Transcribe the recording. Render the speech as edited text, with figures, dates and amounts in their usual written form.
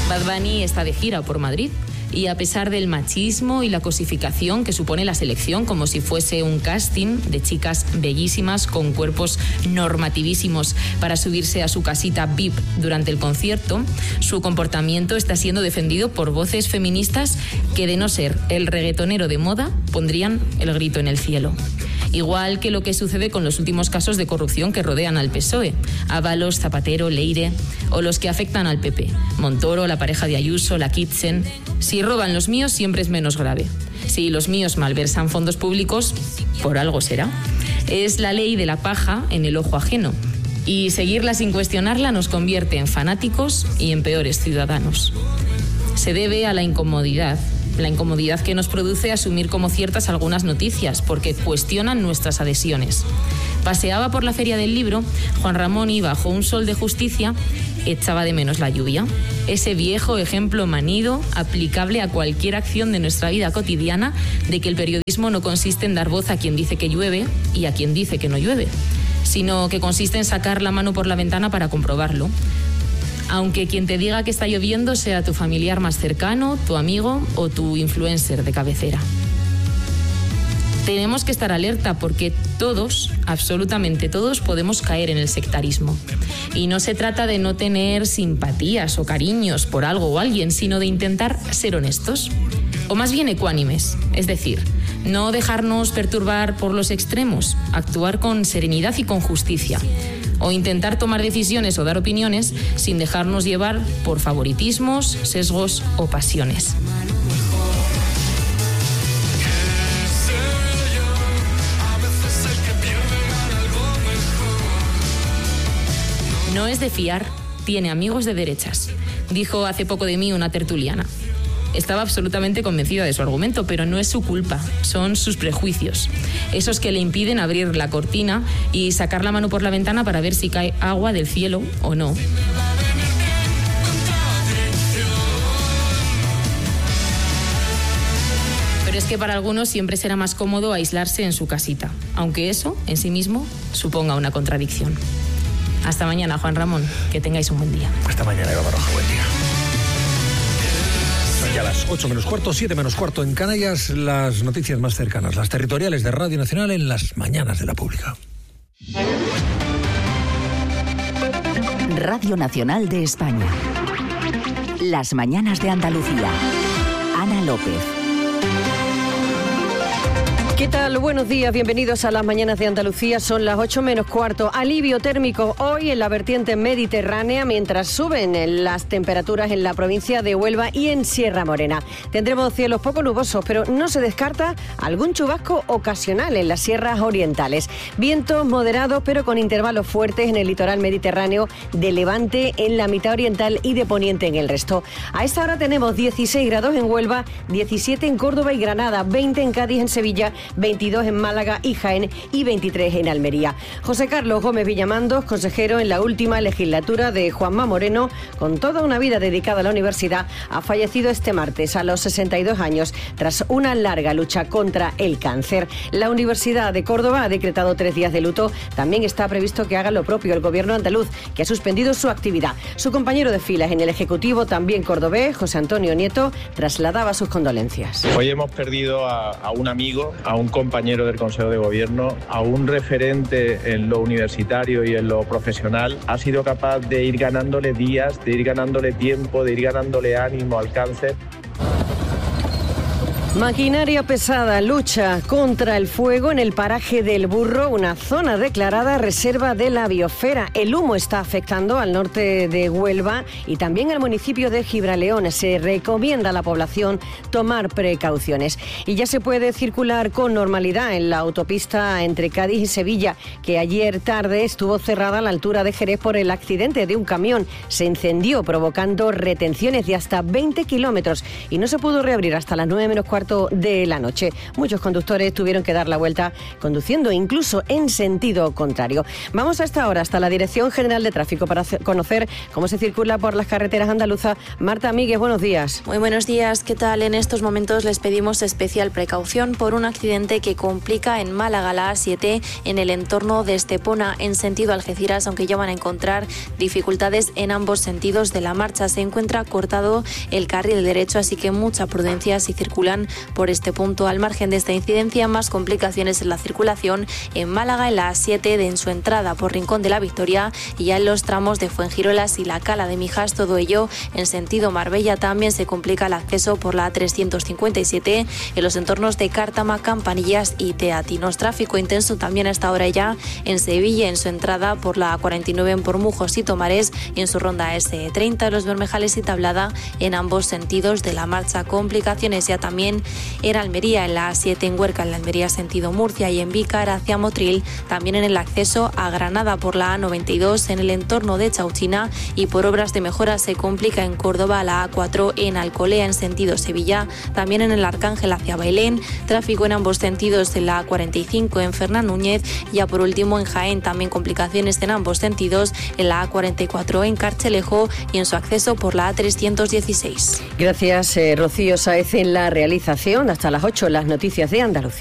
Bad Bunny está de gira por Madrid y a pesar del machismo y la cosificación que supone la selección, como si fuese un casting de chicas bellísimas con cuerpos normativísimos para subirse a su casita VIP durante el concierto, su comportamiento está siendo defendido por voces feministas que, de no ser el reggaetonero de moda, pondrían el grito en el cielo. Igual que lo que sucede con los últimos casos de corrupción que rodean al PSOE, Ábalos, Zapatero, Leire, o los que afectan al PP, Montoro, la pareja de Ayuso, la Kitchen. Si roban los míos siempre es menos grave. Si los míos malversan fondos públicos, por algo será. Es la ley de la paja en el ojo ajeno. Y seguirla sin cuestionarla nos convierte en fanáticos y en peores ciudadanos. Se debe a la incomodidad que nos produce asumir como ciertas algunas noticias, porque cuestionan nuestras adhesiones. Paseaba por la Feria del Libro, Juan Ramón y bajo un sol de justicia echaba de menos la lluvia. Ese viejo ejemplo manido, aplicable a cualquier acción de nuestra vida cotidiana, de que el periodismo no consiste en dar voz a quien dice que llueve y a quien dice que no llueve, sino que consiste en sacar la mano por la ventana para comprobarlo. Aunque quien te diga que está lloviendo sea tu familiar más cercano, tu amigo o tu influencer de cabecera. Tenemos que estar alerta porque todos, absolutamente todos, podemos caer en el sectarismo. Y no se trata de no tener simpatías o cariños por algo o alguien, sino de intentar ser honestos. O más bien ecuánimes, es decir, no dejarnos perturbar por los extremos, actuar con serenidad y con justicia. O intentar tomar decisiones o dar opiniones sin dejarnos llevar por favoritismos, sesgos o pasiones. No es de fiar, tiene amigos de derechas, dijo hace poco de mí una tertuliana. Estaba absolutamente convencida de su argumento, pero no es su culpa, son sus prejuicios. Esos que le impiden abrir la cortina y sacar la mano por la ventana para ver si cae agua del cielo o no. Pero es que para algunos siempre será más cómodo aislarse en su casita, aunque eso, en sí mismo, suponga una contradicción. Hasta mañana, Juan Ramón, que tengáis un buen día. Hasta mañana, Eva Baroja, buen día. Ya a las 8 menos cuarto, 7 menos cuarto en Canarias, las noticias más cercanas, las territoriales de Radio Nacional en las mañanas de la Pública. Radio Nacional de España. Las mañanas de Andalucía. Ana López. ¿Qué tal? Buenos días, bienvenidos a las mañanas de Andalucía. Son las 8 menos cuarto. Alivio térmico hoy en la vertiente mediterránea mientras suben las temperaturas en la provincia de Huelva y en Sierra Morena. Tendremos cielos poco nubosos, pero no se descarta algún chubasco ocasional en las sierras orientales. Vientos moderados, pero con intervalos fuertes en el litoral mediterráneo, de levante en la mitad oriental y de poniente en el resto. A esta hora tenemos 16 grados en Huelva, 17 en Córdoba y Granada, 20 en Cádiz, en Sevilla, 22 en Málaga y Jaén y 23 en Almería. José Carlos Gómez Villamandos, consejero en la última legislatura de Juanma Moreno, con toda una vida dedicada a la universidad, ha fallecido este martes a los 62 años tras una larga lucha contra el cáncer. La Universidad de Córdoba ha decretado 3 días de luto. También está previsto que haga lo propio el gobierno andaluz, que ha suspendido su actividad. Su compañero de filas en el Ejecutivo, también cordobés, José Antonio Nieto, trasladaba sus condolencias. Hoy hemos perdido a un amigo, a un compañero del Consejo de Gobierno, a un referente en lo universitario y en lo profesional. Ha sido capaz de ir ganándole días, de ir ganándole tiempo, de ir ganándole ánimo al cáncer. Maquinaria pesada lucha contra el fuego en el paraje del Burro, una zona declarada reserva de la biosfera. El humo está afectando al norte de Huelva y también al municipio de Gibraleón. Se recomienda a la población tomar precauciones. Y ya se puede circular con normalidad en la autopista entre Cádiz y Sevilla, que ayer tarde estuvo cerrada a la altura de Jerez por el accidente de un camión. Se incendió, provocando retenciones de hasta 20 kilómetros y no se pudo reabrir hasta las 9 menos cuarto 9:45 de la noche. Muchos conductores tuvieron que dar la vuelta conduciendo incluso en sentido contrario. Vamos a esta hora hasta la Dirección General de Tráfico para conocer cómo se circula por las carreteras andaluzas. Marta Míguez, buenos días. Muy buenos días, ¿qué tal? En estos momentos les pedimos especial precaución por un accidente que complica en Málaga la A7 en el entorno de Estepona en sentido Algeciras, aunque ya van a encontrar dificultades en ambos sentidos de la marcha. Se encuentra cortado el carril derecho, así que mucha prudencia si circulan por este punto. Al margen de esta incidencia, más complicaciones en la circulación en Málaga en la A7 en su entrada por Rincón de la Victoria y ya en los tramos de Fuengirolas y la Cala de Mijas. Todo ello en sentido Marbella. También se complica el acceso por la A357 en los entornos de Cártama, Campanillas y Teatinos. Tráfico intenso también a esta hora ya en Sevilla en su entrada por la A49 en Pormujos y Tomares y en su ronda S30 en los Bermejales y Tablada en ambos sentidos de la marcha. Complicaciones ya también en Almería en la A7 en Huerca en la Almería sentido Murcia y en Vícar hacia Motril. También en el acceso a Granada por la A92 en el entorno de Chauchina y por obras de mejora se complica en Córdoba la A4 en Alcolea en sentido Sevilla. También en el Arcángel hacia Bailén. Tráfico en ambos sentidos en la A45 en Fernán Núñez. Ya por último en Jaén también complicaciones en ambos sentidos en la A44 en Carchelejo y en su acceso por la A316. Gracias, Rocío Sáez en la realización. Hasta las 8 las noticias de Andalucía.